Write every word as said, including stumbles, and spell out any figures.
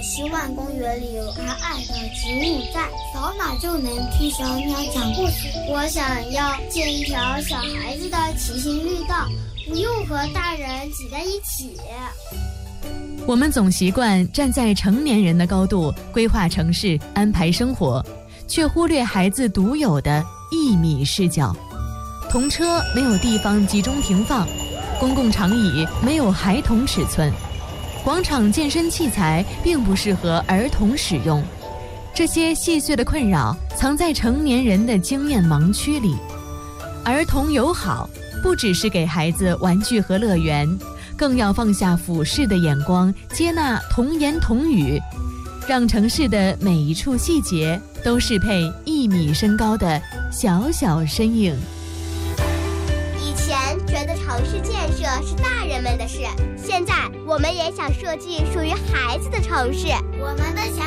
希望公园里有可爱的植物在，扫码就能听小鸟讲故事。我想要建一条小孩子的骑行绿道，不用和大人挤在一起。 我们总习惯站在成年人的高度规划城市、安排生活，却忽略孩子独有的一米视角。童车没有地方集中停放，公共长椅没有孩童尺寸，广场健身器材并不适合儿童使用。这些细碎的困扰藏在成年人的经验盲区里。儿童友好不只是给孩子玩具和乐园，更要放下俯视的眼光，接纳童言童语，让城市的每一处细节都适配一米身高的小小身影。 以前觉得城市建设是大人们的事，现在我们也想设计属于孩子的城市。 我们的想